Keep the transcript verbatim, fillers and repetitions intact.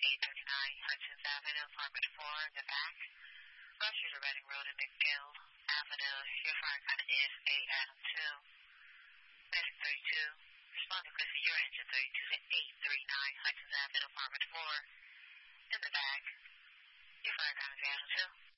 eight thirty-nine Hutchins Avenue, apartment four, the back. Rush to Reading Road in McGill Avenue. Your fire code is A Adam two. Medic thirty-two. Respond to Cliffy, your engine thirty-two to eight thirty-nine Hutchins Avenue, apartment four, in the back. Your fire code is Adam two.